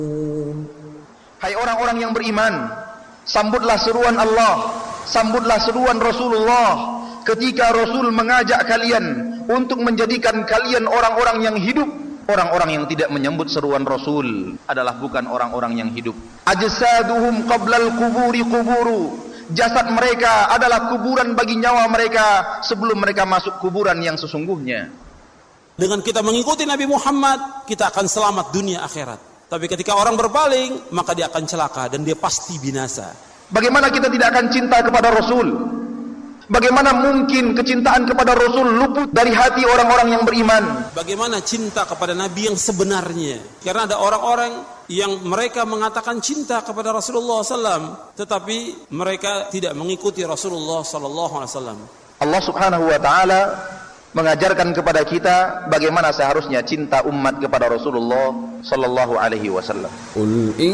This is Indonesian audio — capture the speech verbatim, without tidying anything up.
Hai orang-orang yang beriman, sambutlah seruan Allah, sambutlah seruan Rasulullah ketika Rasul mengajak kalian untuk menjadikan kalian orang-orang yang hidup. Orang-orang yang tidak menyambut seruan Rasul adalah bukan orang-orang yang hidup. Ajsaduhum qablal quburi quburu. Jasad mereka adalah kuburan bagi nyawa mereka sebelum mereka masuk kuburan yang sesungguhnya. Dengan kita mengikuti Nabi Muhammad, kita akan selamat dunia akhirat. Tapi ketika orang berpaling, maka dia akan celaka dan dia pasti binasa. Bagaimana kita tidak akan cinta kepada Rasul? Bagaimana mungkin kecintaan kepada Rasul luput dari hati orang-orang yang beriman? Bagaimana cinta kepada Nabi yang sebenarnya? Karena ada orang-orang yang mereka mengatakan cinta kepada Rasulullah shallallahu alaihi wasallam, tetapi mereka tidak mengikuti Rasulullah shallallahu alaihi wasallam. Allah subhanahu wa ta'ala mengajarkan kepada kita bagaimana seharusnya cinta umat kepada Rasulullah sallallahu alaihi wasallam.